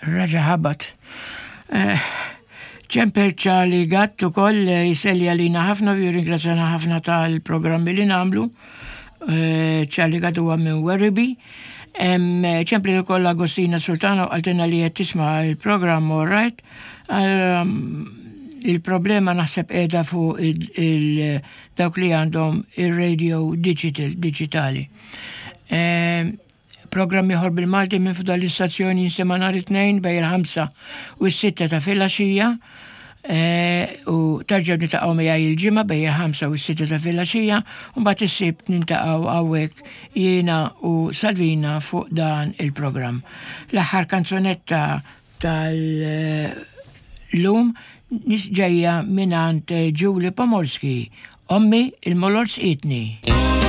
Raġa ħabat. Ċempel ċali Gattu koll jiselli għalina ħafna u ringrazzjana ħafna tal-programmi li namlu. ċali Gattu huwa minn Werribi. ċempli li koll Agostina Sultano għaltina li jett tisma il-programm all right. Il-problema naħseb edha fuq dawk li għandhom il-radio digitali. Programm ieħor bil-Malti minn fuq l-istazzjoni jinsema nhar it-tnejn bejn il-5 u s-6 ta' filgħaxija u tarġgħu niltaqgħu miegħi il-ġimgħa bejn il-5 u s-6 ta' filgħaxija u mbagħad is-sibt niltaqgħu hawnhekk jiena u Salvina fuq dan il-programm. L-aħħar kanzunetta tal-lum ġejja minant Julie Pomorski, Ommi il-Molor sqitni.